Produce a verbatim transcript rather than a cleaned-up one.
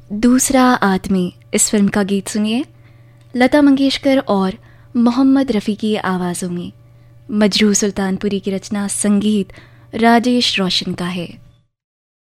दूसरा आदमी इस फिल्म का गीत सुनिए, लता मंगेशकर और मोहम्मद रफ़ी की आवाज़ों में। मजरू सुल्तानपुरी की रचना, संगीत राजेश रोशन का है।